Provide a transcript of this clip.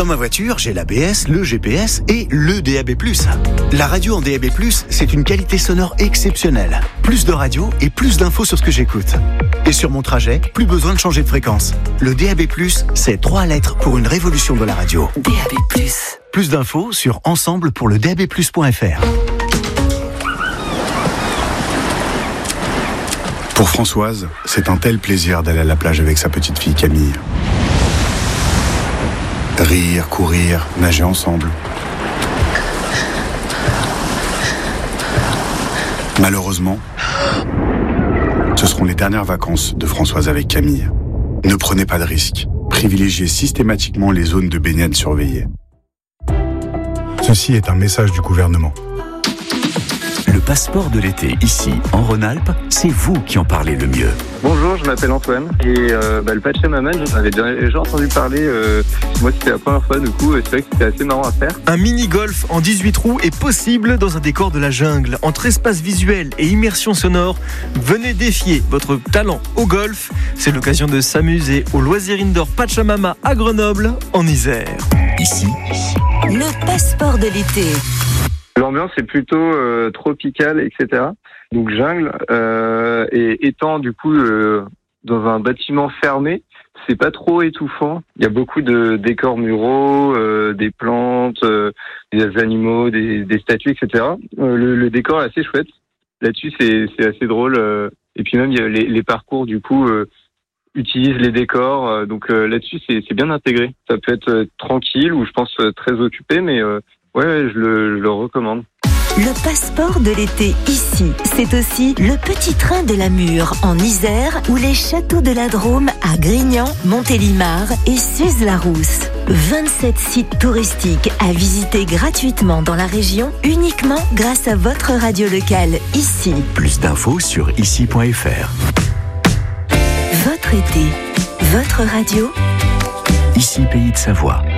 Dans ma voiture, j'ai l'ABS, le GPS et le DAB+. La radio en DAB+, c'est une qualité sonore exceptionnelle. Plus de radio et plus d'infos sur ce que j'écoute. Et sur mon trajet, plus besoin de changer de fréquence. Le DAB+, c'est 3 lettres pour une révolution de la radio. DAB+. Plus d'infos sur ensemble-pour-le-DAB+.fr. Pour Françoise, c'est un tel plaisir d'aller à la plage avec sa petite fille Camille. Rire, courir, nager ensemble. Malheureusement, ce seront les dernières vacances de Françoise avec Camille. Ne prenez pas de risques. Privilégiez systématiquement les zones de baignade surveillées. Ceci est un message du gouvernement. Le passeport de l'été, ici, en Rhône-Alpes, c'est vous qui en parlez le mieux. Bonjour, je m'appelle Antoine et le Pachamama, j'en avais déjà entendu parler. Moi, c'était la première fois, du coup, c'est vrai que c'était assez marrant à faire. Un mini-golf en 18 trous est possible dans un décor de la jungle. Entre espace visuel et immersion sonore, venez défier votre talent au golf. C'est l'occasion de s'amuser au loisir indoor Pachamama à Grenoble, en Isère. Ici, le passeport de l'été. L'ambiance est plutôt tropicale, etc. Donc jungle, et étant du coup dans un bâtiment fermé, c'est pas trop étouffant. Il y a beaucoup de décors muraux, des plantes, des animaux, des statues, etc. Le décor est assez chouette. Là-dessus, c'est assez drôle. Et puis même, il y a les parcours, du coup, utilisent les décors. Donc là-dessus, c'est bien intégré. Ça peut être tranquille ou je pense très occupé, mais ouais, je le recommande. Le passeport de l'été ici, c'est aussi le petit train de la Mure en Isère ou les châteaux de la Drôme à Grignan, Montélimar et Suze-la-Rousse. 27 sites touristiques à visiter gratuitement dans la région uniquement grâce à votre radio locale ici. plus d'infos sur ici.fr. Votre été, votre radio. Ici, Pays de Savoie.